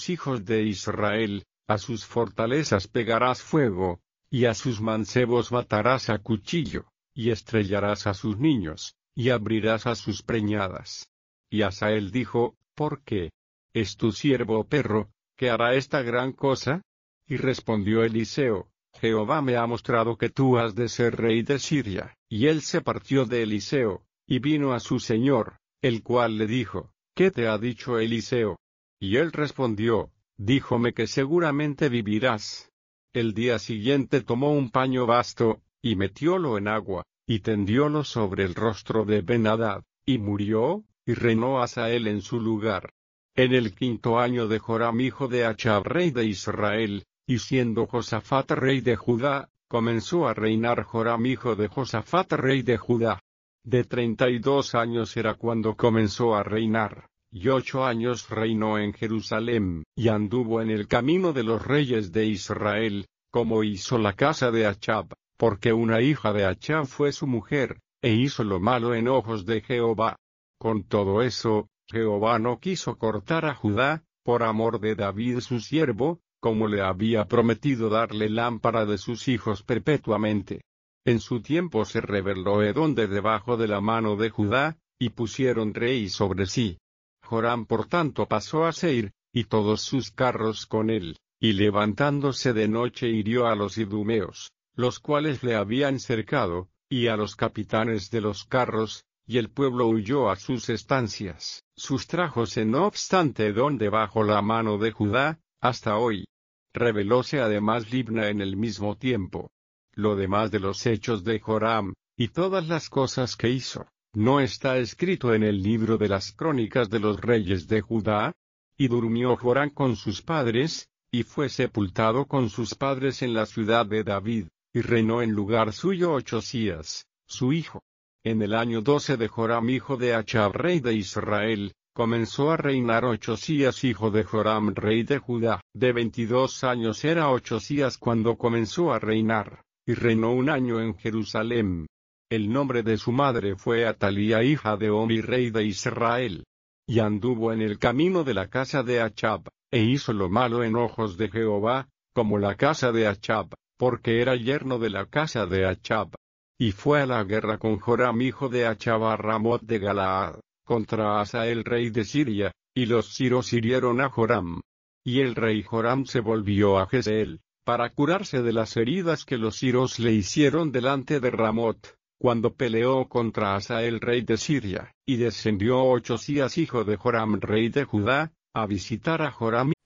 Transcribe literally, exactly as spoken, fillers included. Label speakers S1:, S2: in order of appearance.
S1: hijos de Israel, a sus fortalezas pegarás fuego, y a sus mancebos matarás a cuchillo, y estrellarás a sus niños, y abrirás a sus preñadas. Y Hazael dijo, ¿por qué? ¿Es tu siervo perro, que hará esta gran cosa? Y respondió Eliseo, Jehová me ha mostrado que tú has de ser rey de Siria. Y él se partió de Eliseo, y vino a su señor, el cual le dijo, ¿qué te ha dicho Eliseo? Y él respondió, díjome que seguramente vivirás. El día siguiente tomó un paño vasto, y metiólo en agua, y tendiólo sobre el rostro de Ben-Hadad, y murió, y reinó Hazael en su lugar. En el quinto año de Joram hijo de Achab rey de Israel, y siendo Josafat rey de Judá, comenzó a reinar Joram hijo de Josafat rey de Judá. De treinta y dos años era cuando comenzó a reinar, y ocho años reinó en Jerusalén, y anduvo en el camino de los reyes de Israel, como hizo la casa de Achab, porque una hija de Achab fue su mujer, e hizo lo malo en ojos de Jehová. Con todo eso, Jehová no quiso cortar a Judá, por amor de David su siervo, como le había prometido darle lámpara de sus hijos perpetuamente. En su tiempo se rebeló Edom de debajo de la mano de Judá, y pusieron rey sobre sí. Joram por tanto pasó a Seir, y todos sus carros con él, y levantándose de noche hirió a los idumeos, los cuales le habían cercado, y a los capitanes de los carros, y el pueblo huyó a sus estancias. Sustrájose no obstante Edom debajo la mano de Judá, hasta hoy. Rebelóse además Libna en el mismo tiempo. Lo demás de los hechos de Joram, y todas las cosas que hizo, ¿no está escrito en el libro de las crónicas de los reyes de Judá? Y durmió Joram con sus padres, y fue sepultado con sus padres en la ciudad de David, y reinó en lugar suyo Ochzías, su hijo. En el año doce de Joram hijo de Achab rey de Israel, comenzó a reinar Ochzías hijo de Joram rey de Judá. De veintidós años era Ochzías cuando comenzó a reinar, y reinó un año en Jerusalén. El nombre de su madre fue Atalía hija de Omri rey de Israel. Y anduvo en el camino de la casa de Achab, e hizo lo malo en ojos de Jehová, como la casa de Achab, porque era yerno de la casa de Achab. Y fue a la guerra con Joram hijo de Achab a Ramot de Galaad, contra Hazael rey de Siria, y los siros hirieron a Joram. Y el rey Joram se volvió a Jezreel, para curarse de las heridas que los siros le hicieron delante de Ramot, cuando peleó contra Hazael rey de Siria, y descendió Ochzías hijo de Joram rey de Judá, a visitar a Joram